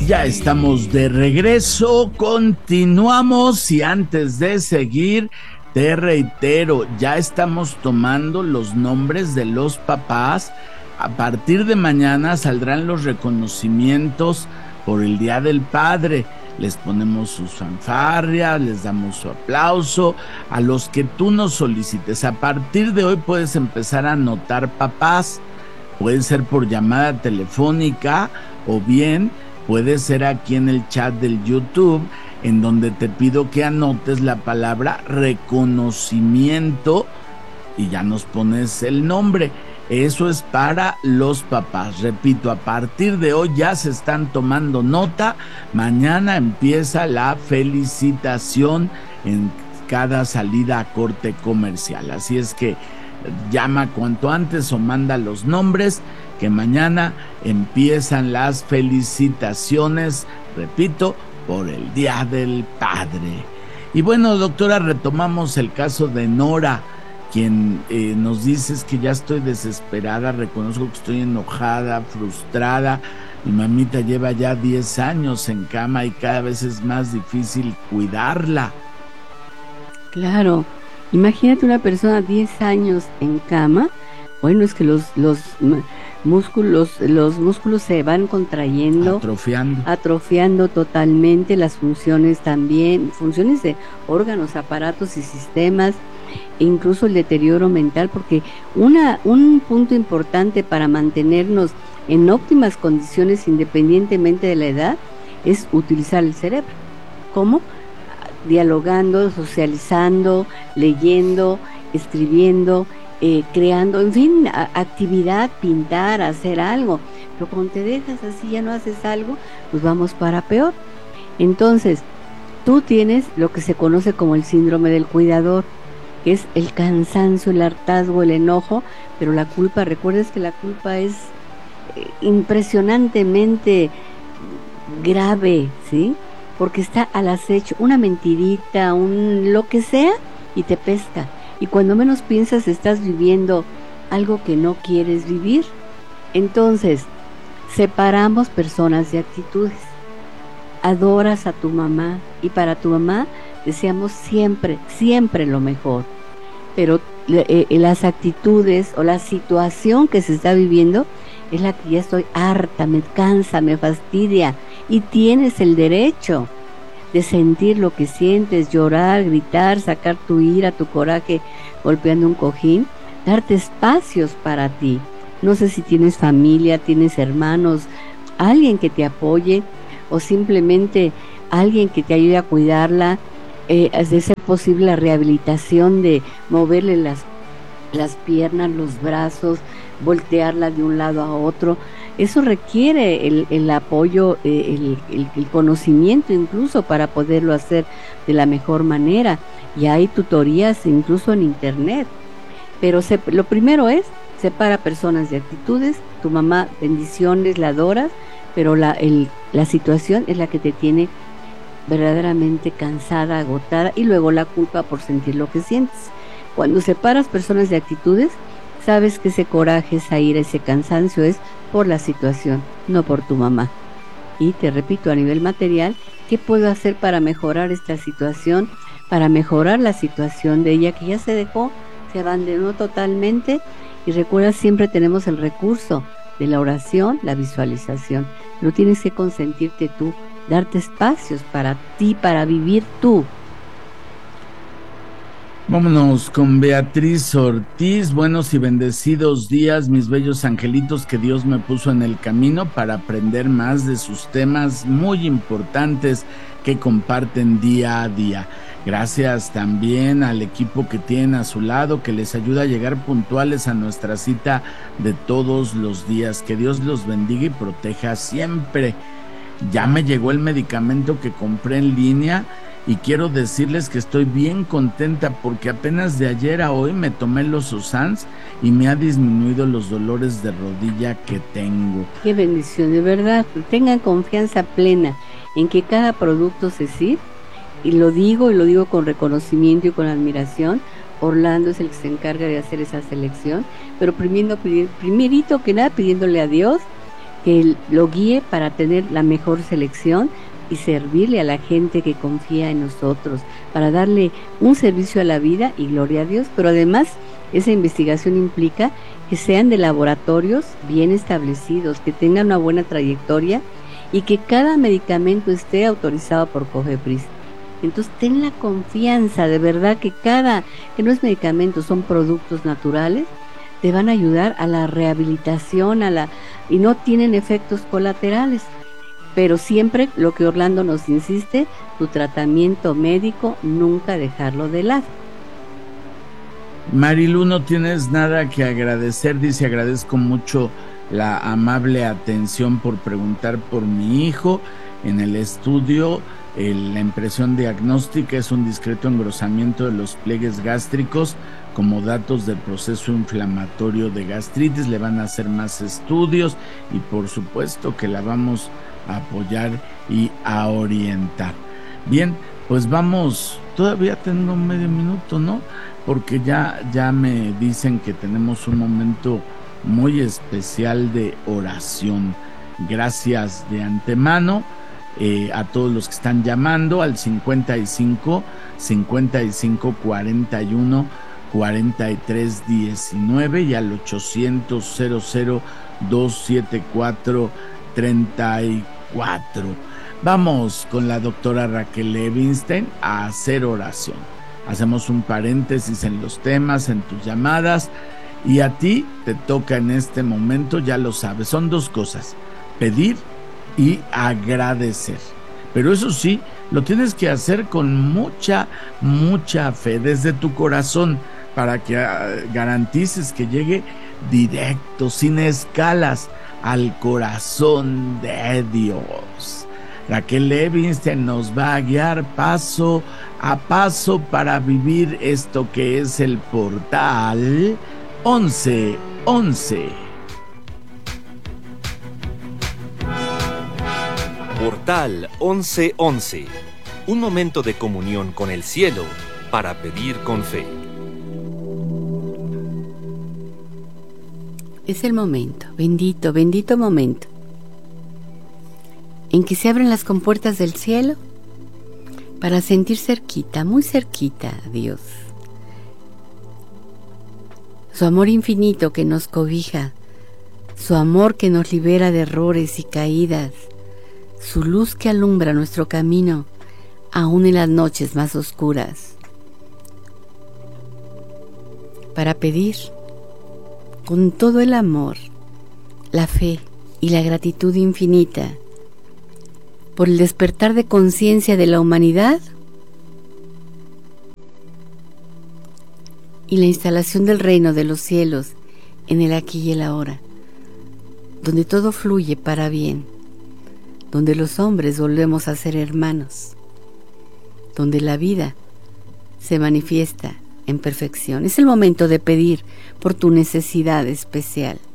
Ya estamos de regreso, continuamos y antes de seguir, te reitero, ya estamos tomando los nombres de los papás. A partir de mañana saldrán los reconocimientos por el Día del Padre. Les ponemos sus fanfarrias, les damos su aplauso a los que tú nos solicites. A partir de hoy puedes empezar a anotar papás. Puede ser por llamada telefónica o bien puede ser aquí en el chat del YouTube, en donde te pido que anotes la palabra reconocimiento y ya nos pones el nombre. Eso es para los papás. Repito, a partir de hoy ya se están tomando nota. Mañana empieza la felicitación en cada salida a corte comercial. Así es que llama cuanto antes o manda los nombres, que mañana empiezan las felicitaciones, repito, por el Día del Padre. Y bueno, doctora, retomamos el caso de Nora, quien nos dice que ya estoy desesperada, reconozco que estoy enojada, frustrada. Mi mamita lleva ya 10 años en cama y cada vez es más difícil cuidarla. Claro, imagínate una persona 10 años en cama. Bueno, es que los músculos se van contrayendo, atrofiando totalmente, las funciones también, funciones de órganos, aparatos y sistemas, e incluso el deterioro mental, porque un punto importante para mantenernos en óptimas condiciones independientemente de la edad es utilizar el cerebro. ¿Cómo? Dialogando, socializando, leyendo, escribiendo, creando, en fin, actividad, pintar, hacer algo. Pero cuando te dejas así, ya no haces algo, pues vamos para peor. Entonces, tú tienes lo que se conoce como el síndrome del cuidador, que es el cansancio, el hartazgo, el enojo, pero la culpa, recuerdes que la culpa es impresionantemente grave, ¿sí? Porque está al acecho, una mentirita, lo que sea, y te pesca. Y cuando menos piensas estás viviendo algo que no quieres vivir. Entonces, separamos personas de actitudes. Adoras a tu mamá y para tu mamá deseamos siempre, siempre lo mejor. Pero las actitudes o la situación que se está viviendo es la que ya estoy harta, me cansa, me fastidia. Y tienes el derecho de sentir lo que sientes, llorar, gritar, sacar tu ira, tu coraje golpeando un cojín, darte espacios para ti. No sé si tienes familia, tienes hermanos, alguien que te apoye o simplemente alguien que te ayude a cuidarla, de ser posible la rehabilitación, de moverle las piernas, los brazos, voltearla de un lado a otro. Eso requiere el apoyo, el conocimiento incluso para poderlo hacer de la mejor manera. Y hay tutorías incluso en internet. Pero lo primero es, separa personas de actitudes. Tu mamá, bendiciones, la adoras, pero la situación es la que te tiene verdaderamente cansada, agotada, y luego la culpa por sentir lo que sientes. Cuando separas personas de actitudes, sabes que ese coraje, esa ira, ese cansancio es por la situación, no por tu mamá. Y te repito, a nivel material, ¿qué puedo hacer para mejorar esta situación? Para mejorar la situación de ella, que ya se dejó, se abandonó totalmente. Y recuerda, siempre tenemos el recurso de la oración, la visualización. Pero tienes que consentirte tú, darte espacios para ti, para vivir tú. Vámonos con Beatriz Ortiz. Buenos y bendecidos días, mis bellos angelitos que Dios me puso en el camino para aprender más de sus temas muy importantes que comparten día a día. Gracias también al equipo que tienen a su lado, que les ayuda a llegar puntuales a nuestra cita de todos los días. Que Dios los bendiga y proteja siempre. Ya me llegó el medicamento que compré en línea y quiero decirles que estoy bien contenta porque apenas de ayer a hoy me tomé los Susans y me ha disminuido los dolores de rodilla que tengo. Qué bendición, de verdad. Tengan confianza plena en que cada producto Cecil, y lo digo con reconocimiento y con admiración. Orlando es el que se encarga de hacer esa selección, pero primerito que nada pidiéndole a Dios que lo guíe para tener la mejor selección y servirle a la gente que confía en nosotros, para darle un servicio a la vida y gloria a Dios. Pero además, esa investigación implica que sean de laboratorios bien establecidos, que tengan una buena trayectoria y que cada medicamento esté autorizado por COFEPRIS. Entonces, ten la confianza, de verdad, que no es medicamento, son productos naturales, te van a ayudar a la rehabilitación, y no tienen efectos colaterales. Pero siempre, lo que Orlando nos insiste, tu tratamiento médico, nunca dejarlo de lado. Marilu, no tienes nada que agradecer, dice: agradezco mucho la amable atención por preguntar por mi hijo. En el estudio, la impresión diagnóstica es un discreto engrosamiento de los pliegues gástricos como datos del proceso inflamatorio de gastritis. Le van a hacer más estudios y por supuesto que la vamos a apoyar y a orientar. Bien, pues vamos, todavía tengo medio minuto, ¿no? Porque ya me dicen que tenemos un momento muy especial de oración. Gracias de antemano a todos los que están llamando al 55 41 43 19 y al 800 00 274 34. Vamos con la doctora Raquel Levinstein a hacer oración. Hacemos un paréntesis en los temas, en tus llamadas, y a ti te toca en este momento, ya lo sabes, son dos cosas: pedir y agradecer. Pero eso sí, lo tienes que hacer con mucha fe, desde tu corazón, para que garantices que llegue directo, sin escalas, al corazón de Dios. Raquel Levinstein nos va a guiar paso a paso para vivir esto que es el portal 1111. Portal 1111. Un momento de comunión con el cielo para pedir con fe. Es el momento, bendito momento, en que se abren las compuertas del cielo para sentir cerquita, muy cerquita a Dios. Su amor infinito que nos cobija, su amor que nos libera de errores y caídas, su luz que alumbra nuestro camino, aún en las noches más oscuras. Para pedir con todo el amor, la fe y la gratitud infinita por el despertar de conciencia de la humanidad y la instalación del reino de los cielos en el aquí y el ahora, donde todo fluye para bien, donde los hombres volvemos a ser hermanos, donde la vida se manifiesta en perfección. Es el momento de pedir por tu necesidad especial.